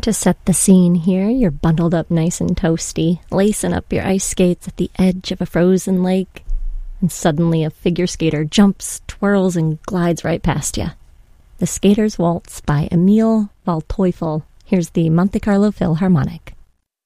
To set the scene here, you're bundled up nice and toasty, lacing up your ice skates at the edge of a frozen lake, and suddenly a figure skater jumps, twirls, and glides right past you. The Skater's Waltz by Emil Waldteufel. Here's the Monte Carlo Philharmonic.